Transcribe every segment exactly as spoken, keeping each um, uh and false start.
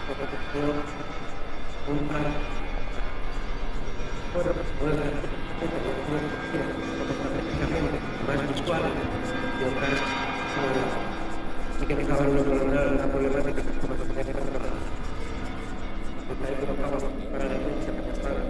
más visual y otras sí que dejaban una problemática como se tenía que tratar. Porque ahí colocamos para la derecha que pasara.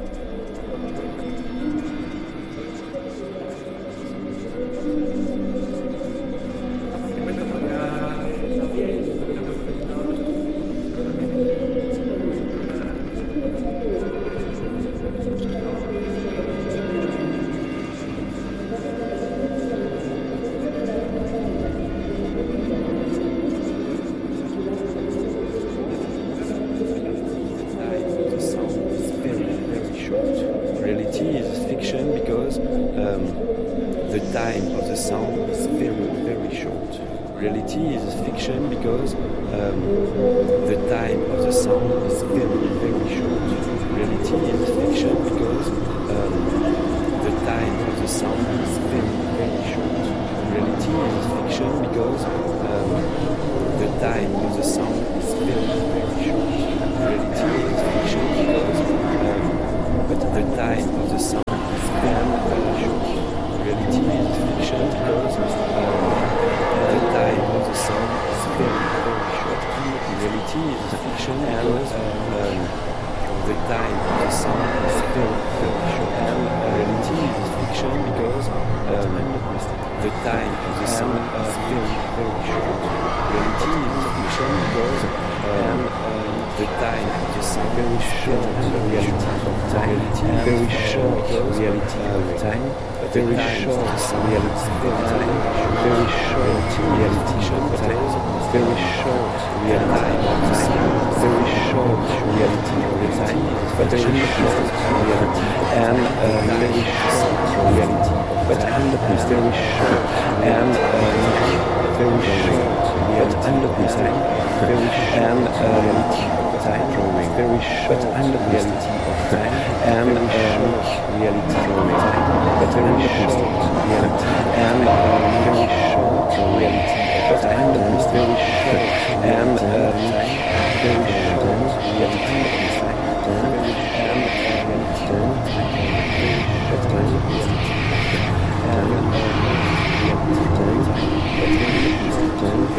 Reality is fiction because um, the time of the sound is very, very short. Reality is fiction because um, the time of the sound is very, very short. Reality is fiction because um, the time of the sound is very, very short. Reality is fiction because um, but the time of the sound is very, very short. Reality is fiction because um, the time of the sound is very, very short. Reality is fiction because um, the time of the sound is very, very short. Reality is fiction because um, the time of the sound is very, very short. Reality is fiction because um, the time of the sound very short. Reality of time very short. Reality of time very short. Reality of time very short. Reality of time very short. Reality of time very short. Reality of time very short. Reality and very short. Reality but and is very short and very short. But and is time very and reality of time drawing very short and reality of time and short reality drawing but very short reality and very short reality but and is very short and time very short reality of time and reality of time but and reality and reality of time but very short